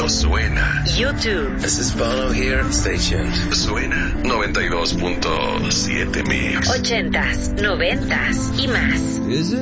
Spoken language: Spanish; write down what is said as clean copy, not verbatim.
Suena. YouTube. This is Bono here. Stay tuned. Suena 92.7 Mix. 80s, 90s y más. Is it?